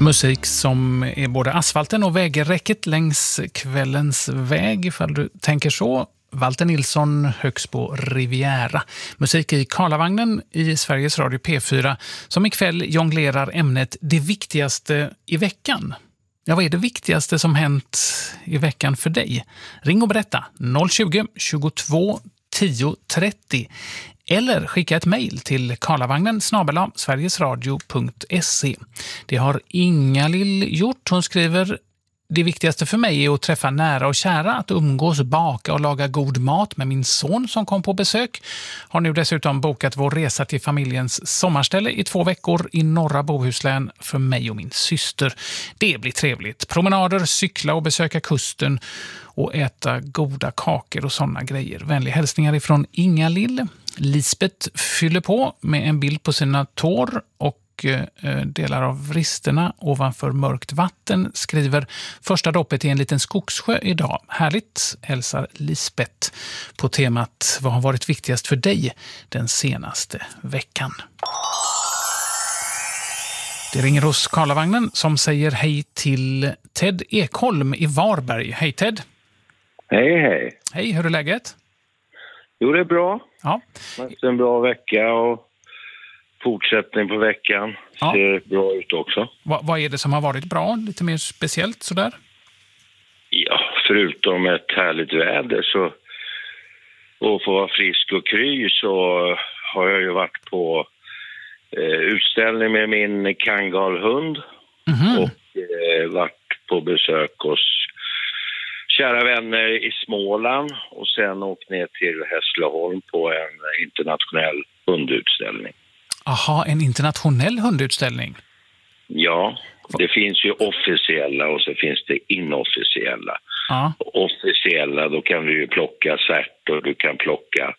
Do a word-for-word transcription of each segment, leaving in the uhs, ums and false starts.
Musik som är både asfalten och vägräcket längs kvällens väg, ifall du tänker så. Walter Nilsson, Högsbo Riviera. Musik i Karlavagnen i Sveriges Radio P fyra som ikväll jonglerar ämnet det viktigaste i veckan. Ja, vad är det viktigaste som hänt i veckan för dig? Ring och berätta noll tjugo, tjugotvå, tio, trettio eller skicka ett mejl till karlavagnen snabel-a sverigesradio punkt se. Det har Inga-Lill gjort. Hon skriver: det viktigaste för mig är att träffa nära och kära, att umgås, baka och laga god mat med min son som kom på besök. Har nu dessutom bokat vår resa till familjens sommarställe i två veckor i norra Bohuslän för mig och min syster. Det blir trevligt. Promenader, cykla och besöka kusten och äta goda kakor och sådana grejer. Vänliga hälsningar ifrån Inga-Lill. Lisbeth fyller på med en bild på sina tår och delar av vristerna ovanför mörkt vatten, skriver: första doppet i en liten skogssjö idag. Härligt, hälsar Lisbeth på temat vad har varit viktigast för dig den senaste veckan. Det ringer hos Karlavagnen som säger hej till Ted Ekholm i Varberg. Hej Ted. Hej hej. Hej, hur är läget? Jo, det är bra. Ja. Det är en bra vecka och fortsättning på veckan. Ja. Ser bra ut också. Va, vad är det som har varit bra? Lite mer speciellt sådär? Ja, förutom ett härligt väder så och få vara frisk och kry så har jag ju varit på eh, utställning med min kangalhund. Mm-hmm. Och eh, varit på besök hos kära vänner i Småland och sen åkt ner till Hässleholm på en internationell hundutställning. Aha, en internationell hundutställning? Ja, det finns ju officiella och så finns det inofficiella. Ja. Officiella, då kan du ju plocka cert och du kan plocka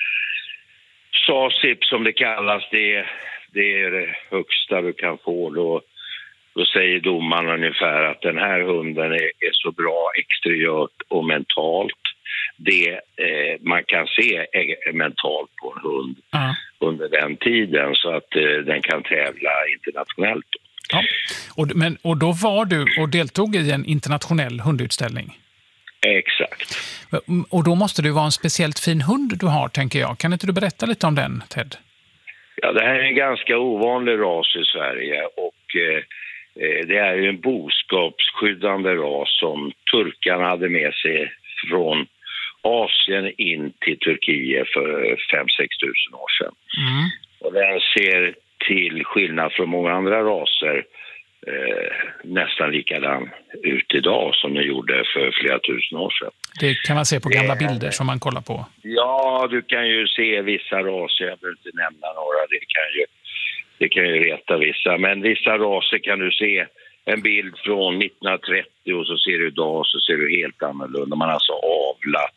S A S I P som det kallas. Det är, det är det högsta du kan få. Då, då säger domaren ungefär att den här hunden är, är så bra exteriört och mentalt. Det eh, man kan se är mentalt på en hund. Ja. Under den tiden så att eh, den kan tävla internationellt. Ja. Och, men, och då var du och deltog i en internationell hundutställning? Exakt. Och då måste det vara en speciellt fin hund du har, tänker jag. Kan inte du berätta lite om den, Ted? Ja, det här är en ganska ovanlig ras i Sverige och eh, det är ju en boskapsskyddande ras som turkarna hade med sig från Asien in till Turkiet för fem till sex tusen år sedan. Mm. Och den ser till skillnad från många andra raser eh, nästan likadan ut idag som den gjorde för flera tusen år sedan. Det kan man se på gamla det, bilder som man kollar på. Ja, du kan ju se vissa raser, jag behöver inte nämna några, det kan ju, det kan ju reta vissa. Men vissa raser kan du se en bild från nittonhundratrettio och så ser du idag så ser du helt annorlunda. Man har alltså avlat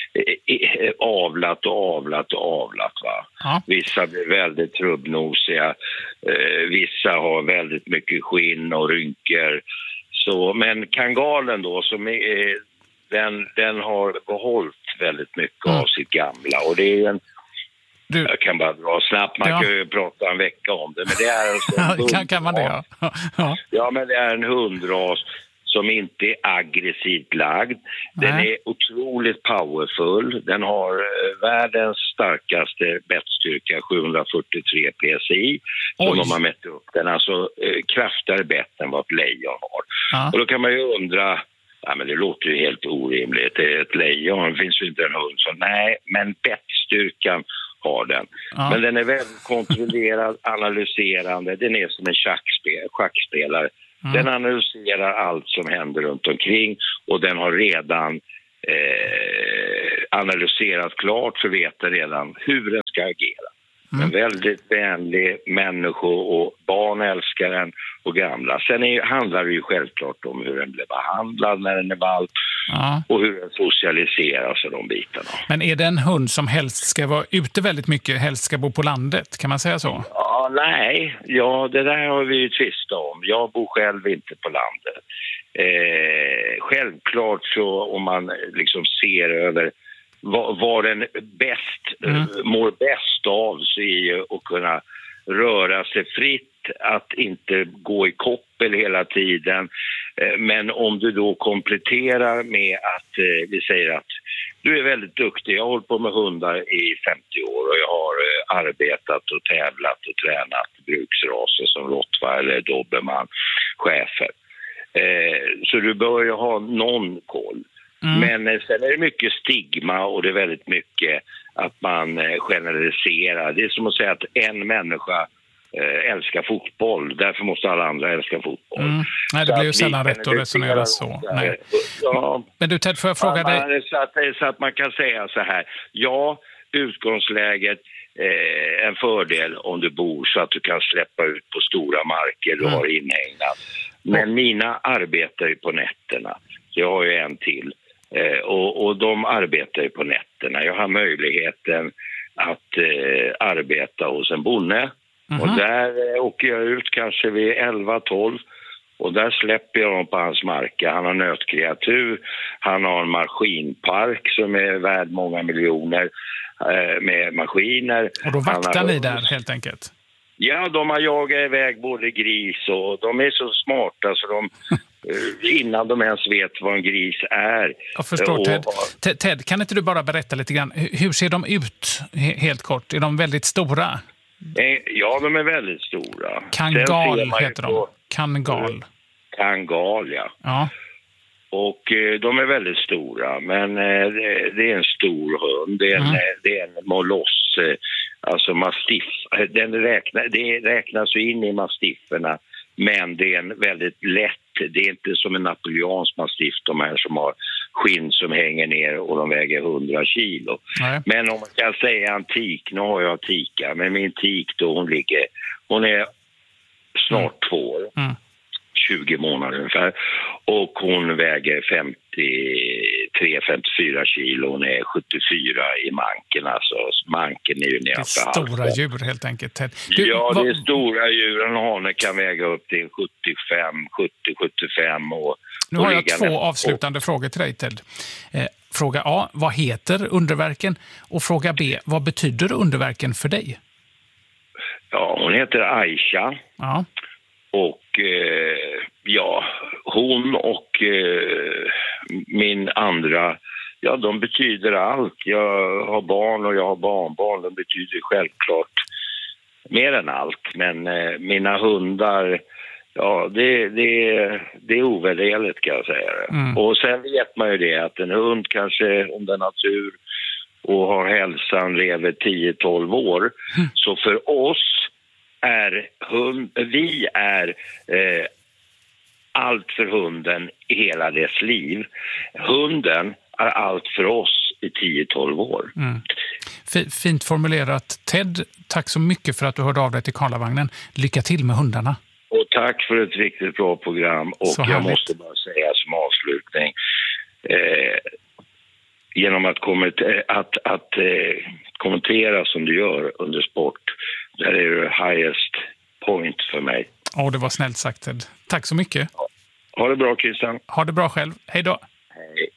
avlat och avlat och avlat va. Ja. Vissa blir väldigt trubbnosiga, eh, vissa har väldigt mycket skinn och rynkor. Så, men kangalen då som är, den, den har behållit väldigt mycket mm. av sitt gamla och det är en du... jag kan bara dra snabbt, man ja. kan ju prata en vecka om det, men det är alltså en kan, kan man det ja. ja. Ja, men det är en hundras som inte är aggressivt lagd. Den Nej. är otroligt powerful. Den har eh, världens starkaste bettstyrka, sjuhundrafyrtiotre P S I. Som Oj. de har mätt upp. Den är alltså eh, kraftigare bett än vad ett lejon har. Ja. Och då kan man ju undra, ja, men det låter ju helt orimligt. Det är ett lejon, det finns ju inte en hund som, nej, men bettstyrkan har den. Ja. Men den är väldigt kontrollerad, analyserande. Den är som en schackspel, schackspelare. Mm. Den analyserar allt som händer runt omkring och den har redan eh, analyserat klart för att veta redan hur den ska agera. Mm. En väldigt vänlig människa och barn älskar den och gamla. Sen är, handlar det ju självklart om hur den blir behandlad när den är valp ja. och hur den socialiseras och de bitarna. Men är det en hund som helst ska vara ute väldigt mycket, helst ska bo på landet? Kan man säga så? Ja, nej. Ja, det där har vi ju tvistat om. Jag bor själv inte på landet. Eh, självklart så om man liksom ser över vad, vad den bäst, mm. mår bäst av så är ju att kunna röra sig fritt att inte gå i koppel hela tiden. Men om du då kompletterar med att vi säger att du är väldigt duktig. Jag har hållit på med hundar i femtio år och jag har arbetat och tävlat och tränat bruksraser som rottweiler, dobermann, schäfer. Så du bör ju ha någon koll. Mm. Men sen är det mycket stigma och det är väldigt mycket att man generaliserar. Det är som att säga att en människa älskar fotboll, därför måste alla andra älska fotboll. Mm. Nej, det blir ju sällan rätt att resonera så. Nej. Ja. Men du Ted, får jag fråga ja, dig? Så att, så att man kan säga så här, ja, utgångsläget eh, en fördel om du bor så att du kan släppa ut på stora marker du mm. har inhägnat. Men mm. mina arbetar ju på nätterna. Jag har ju en till. Eh, och, och de arbetar ju på nätterna. Jag har möjligheten att eh, arbeta hos en bonde. Mm-hmm. Och där eh, åker jag ut kanske vid elva tolv. Och där släpper jag dem på hans marker. Han har nötkreatur. Han har en maskinpark som är värd många miljoner eh, med maskiner. Och då vaktar har... ni där helt enkelt? Ja, de har jagat iväg både gris och de är så smarta så de innan de ens vet vad en gris är. Jag förstår, och, Ted. Ted, kan inte du bara berätta lite grann? Hur ser de ut helt kort? Är de väldigt stora? Ja, de är väldigt stora. Kangal heter de. Kangal. Kangal, ja. Ja. Och eh, de är väldigt stora, men eh, det, det är en stor hund. Det är en, mm. det är en moloss, eh, alltså mastiff. Den räkna, det räknas ju in i mastifferna, men det är en väldigt lätt, det är inte som en napoleonsk mastiff, de här som har skinn som hänger ner och de väger hundra kilo. Nej. Men om man kan säga antik, nu har jag tika, men min tik då hon ligger, hon är snart mm. två år. Mm. tjugo månader ungefär. Och hon väger femtiotre femtiofyra kilo. Hon är sjuttiofyra i manken. Alltså manken är ju nedanför halsen. Stora djur helt enkelt. Du, ja, vad... det är stora djur. En hane kan väga upp till sjuttiofem, sjuttio, sjuttiofem. Och, nu har jag två avslutande och... frågor till dig, Ted. Eh, fråga A, vad heter underverken? Och fråga B, vad betyder underverken för dig? Ja, hon heter Aisha. Ja. Och eh, ja, hon och eh, min andra, ja de betyder allt. Jag har barn och jag har barnbarn, de betyder självklart mer än allt. Men eh, mina hundar, ja det, det, det är ovärderligt kan jag säga det. Mm. Och sen vet man ju det att en hund kanske, om den har tur och har hälsan, lever tio tolv år. Mm. Så för oss är hund, vi är eh, allt för hunden i hela dess liv. Hunden är allt för oss i tio tolv år. Mm. F- fint formulerat. Ted, tack så mycket för att du hörde av dig till Karlavagnen. Lycka till med hundarna. Och tack för ett riktigt bra program. Och jag måste bara säga som avslutning. Eh, genom att, kommenter- att, att eh, kommentera som du gör under sport, där är det highest point för mig. Ja, det var snällt sagt, Ted. Tack så mycket. Ja. Ha det bra, Christian. Ha det bra själv. Hej då. Hej.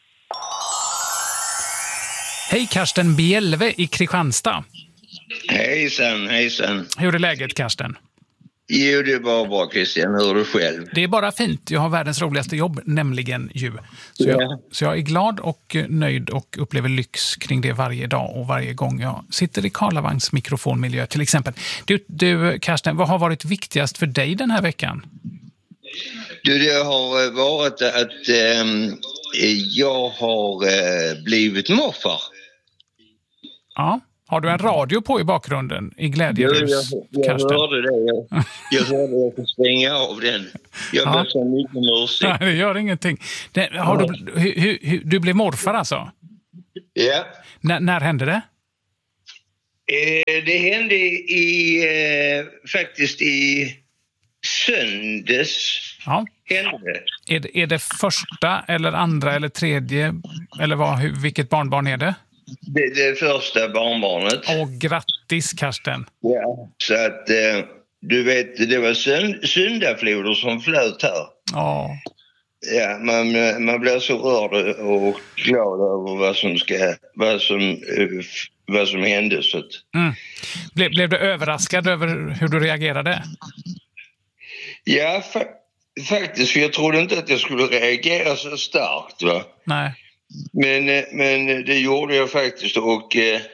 Hej, Karsten Bjelve i Kristianstad. Hejsan, hejsan. Hur är läget, Karsten? Jo, det är bara bra, Christian. Hur är du själv? Det är bara fint. Jag har världens roligaste jobb, nämligen ju. Så, yeah. jag, så jag är glad och nöjd och upplever lyx kring det varje dag och varje gång jag sitter i Karlavagns mikrofonmiljö till exempel. Du, du Karsten, vad har varit viktigast för dig den här veckan? Du, det har varit att eh, jag har eh, blivit morfar. Ja. Har du en radio på i bakgrunden i glädjerus, jag, jag, jag hörde det. Jag, jag hörde att jag får stänga av den. Jag ja. blev så mycket mursig. Nej, det gör ingenting. Det, har ja. du, hu, hu, hu, du blev morfar alltså? Ja. N- när hände det? Eh, det hände i, eh, faktiskt i söndags. Ja. Hände. Är, det, är det första eller andra eller tredje? Eller vad, hur, vilket barnbarn är det? Det, det första barnbarnet. Åh, grattis, Karsten. Ja, så att eh, du vet, det var sönd- syndafloder som flöt här. Ja. Ja, man, man blir så rörd och glad över vad som ska, vad som, uh, vad som hände. Så att... mm. Ble, blev du överraskad över hur du reagerade? Ja, fa- faktiskt. För jag trodde inte att jag skulle reagera så starkt. Va? Nej. Men, men det gjorde jag faktiskt. Och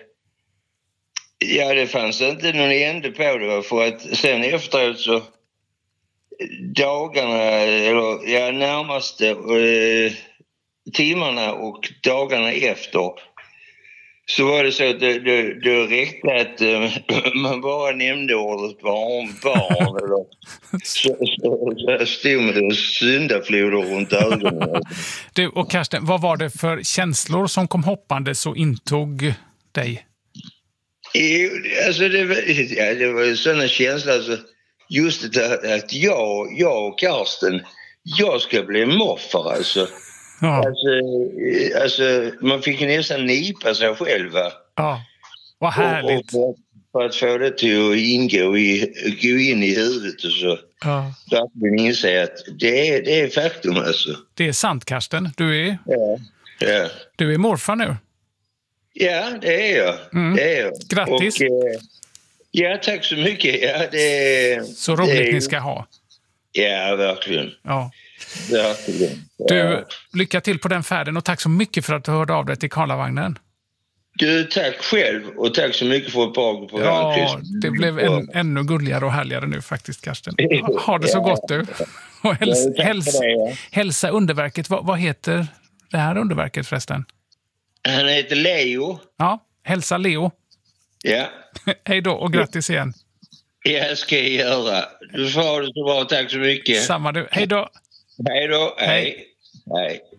ja, det fanns inte någon ände på det. Va? För att sen efteråt så dagarna, eller ja, närmaste eh, timmarna och dagarna efter så var det så att det, det, det räckte att uh, man bara nämnde ordet barn, barn eller så, så, så stod med en syndafloder runt ögonen. Du och Karsten, vad var det för känslor som kom hoppande så intog dig? Jo, alltså det var, ja, det var sådana känslor, alltså, just det att jag, jag och Karsten, jag ska bli morfar alltså. Ja. Alltså, alltså, man fick nästan nipa sig själv. Va? Ja, vad härligt. Och, och för att få det till att ingå i, gå in i huvudet och så. Ja. Verkligen inse att det är, det är faktum alltså. Det är sant, Karsten. Du är, ja. Ja. Du är morfar nu. Ja, det är jag. Mm. Det är jag. Grattis. Och, eh, ja, tack så mycket. Ja, det är, så roligt det är, ni ska ha. Ja, verkligen. Ja. Verkligen. Ja. Du, lycka till på den färden och tack så mycket för att du hörde av dig till Karlavagnen. Du, tack själv och tack så mycket för ett bra på Ja, det blev en, ännu gulligare och härligare nu faktiskt, Karsten. Ha det så gott du. Och häls, häls, hälsa underverket. Vad, vad heter det här underverket förresten? Han heter Leo. Ja, hälsa Leo. Ja. Hej då och grattis igen. Ja, ska jag göra. Du får ha det så bra, tack så mycket. Samma du. Hej då. Hej då. Hej. Hej.